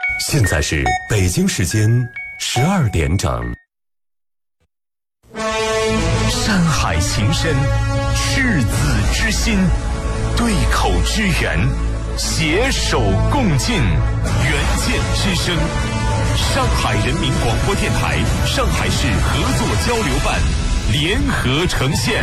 现在是北京时间12点整。山海情深，赤子之心，对口之缘，携手共进，援建之声。上海人民广播电台、上海市合作交流办联合呈现。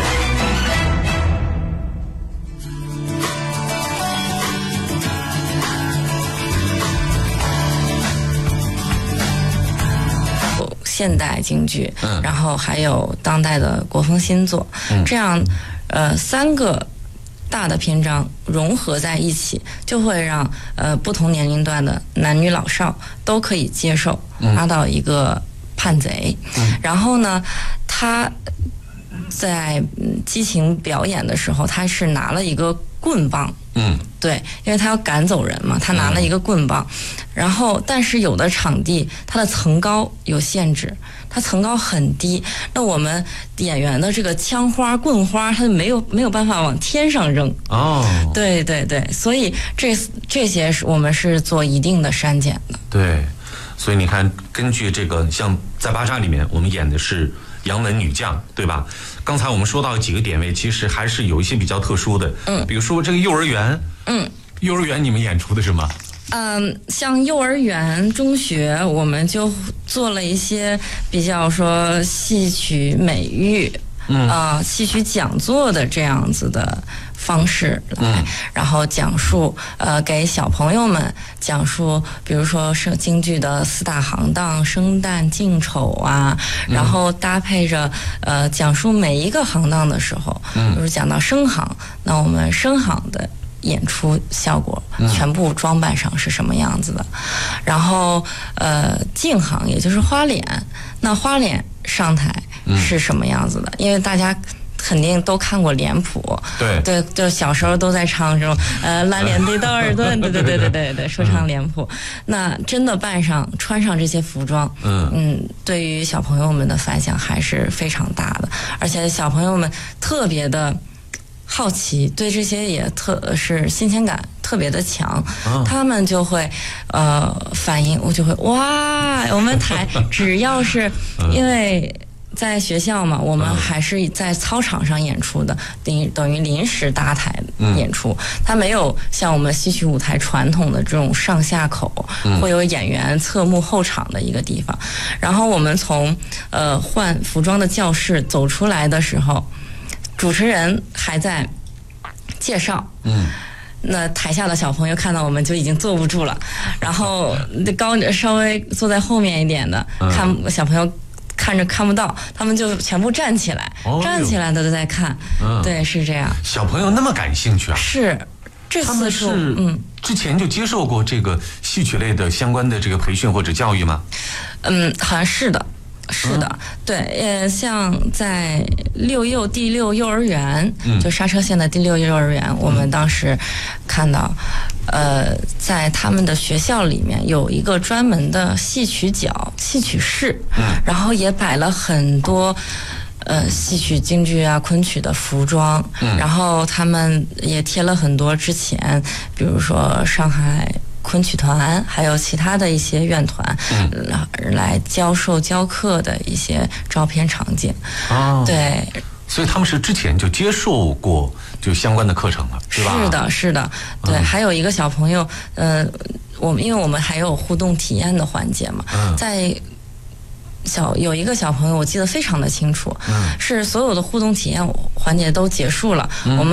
现代京剧，然后还有当代的国风新作，这样三个大的篇章融合在一起，就会让不同年龄段的男女老少都可以接受拿到一个叛贼。然后呢，他在激情表演的时候，他是拿了一个棍棒。对，因为他要赶走人嘛，他拿了一个棍棒，然后但是有的场地它的层高有限制，它层高很低，那我们演员的这个枪花棍花，它没有办法往天上扔。对对对，所以这些我们是做一定的删减的。 对，所以你看，根据这个，像在巴扎里面，我们演的是杨门女将，对吧？刚才我们说到几个点位，其实还是有一些比较特殊的，比如说这个幼儿园，幼儿园你们演出的是吗？ 像幼儿园、中学，我们就做了一些比较说戏曲美育，戏曲讲座的这样子的方式来，然后讲述给小朋友们讲述，比如说是京剧的4大行当，生旦净丑啊，然后搭配着讲述每一个行当的时候，比如讲到生行，那我们生行的演出效果全部装扮上是什么样子的，然后净行也就是花脸，那花脸上台是什么样子的，因为大家肯定都看过脸谱，对，就小时候都在唱这种蓝脸对到耳朵，对，说唱脸谱。那真的穿上这些服装，对于小朋友们的反响还是非常大的，而且小朋友们特别的好奇，对这些也是新鲜感特别的强，他们就会反应，我就会哇，我们台只要是因为在学校嘛，我们还是在操场上演出的，等于临时搭台演出，它没有像我们戏曲舞台传统的这种上下口，会有演员侧幕后场的一个地方。然后我们从换服装的教室走出来的时候，主持人还在介绍，那台下的小朋友看到我们就已经坐不住了，然后稍微坐在后面一点的，看小朋友看着看不到，他们就全部站起来，站起来的都在看，对，是这样。 小朋友那么感兴趣啊？是， 这他们是之前就接受过这个戏曲类的相关的这个培训或者教育吗？ 好像是的。是的，对，像在第六幼儿园，就刹车线的第6幼儿园，我们当时看到，在他们的学校里面有一个专门的戏曲室，然后也摆了很多戏曲、京剧啊、昆曲的服装，然后他们也贴了很多之前，比如说上海昆曲团还有其他的一些院团，来教课的一些照片场景。对， 所以他们是之前就接受过就相关的课程了，是吧？是的， 对。还有一个小朋友，因为我们还有互动体验的环节嘛，有一个小朋友我记得非常的清楚，是所有的互动体验环节都结束了，我们